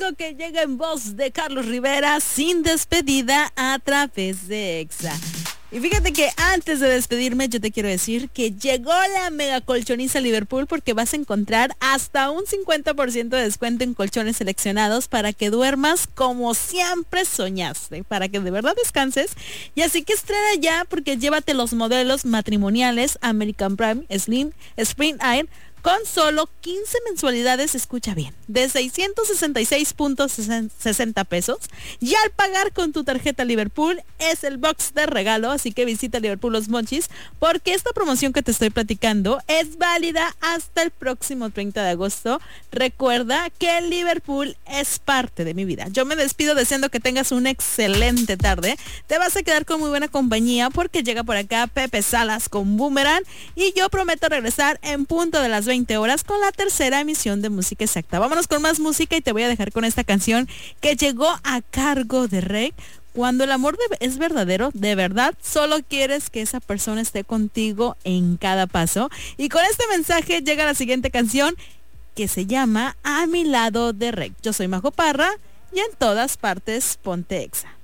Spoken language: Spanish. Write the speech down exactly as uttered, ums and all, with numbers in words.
algo que llega en voz de Carlos Rivera, Sin Despedida, a través de Exa. Y fíjate que antes de despedirme yo te quiero decir que llegó la mega colchoniza Liverpool, porque vas a encontrar hasta un cincuenta por ciento de descuento en colchones seleccionados para que duermas como siempre soñaste, para que de verdad descanses. Y así que estrena ya, porque llévate los modelos matrimoniales American Prime, Slim, Spring Air con solo quince mensualidades, escucha bien, de seiscientos sesenta y seis punto sesenta pesos. Y al pagar con tu tarjeta Liverpool es el box de regalo, así que visita Liverpool Los Mochis, porque esta promoción que te estoy platicando es válida hasta el próximo treinta de agosto. Recuerda que Liverpool es parte de mi vida. Yo me despido deseando que tengas una excelente tarde. Te vas a quedar con muy buena compañía, porque llega por acá Pepe Salas con Boomerang, y yo prometo regresar en punto de las veinte horas con la tercera emisión de Música Exacta. Vámonos con más música y te voy a dejar con esta canción que llegó a cargo de Rey. Cuando el amor de, es verdadero, de verdad, solo quieres que esa persona esté contigo en cada paso. Y con este mensaje llega la siguiente canción, que se llama A mi lado, de Rey. Yo soy Majo Parra y en todas partes ponte Exa.